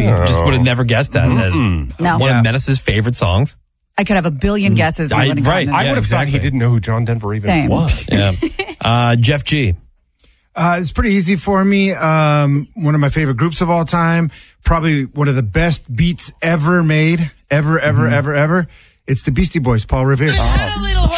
just would have never guessed that as No. one of Menace's favorite songs. I could have a billion guesses. And I- wouldn't have right. gotten I it. would have thought he exactly. didn't know who John Denver even Same. was. Yeah. Jeff G. It's pretty easy for me. One of my favorite groups of all time. Probably one of the best beats ever made. Ever. It's the Beastie Boys, Paul Revere.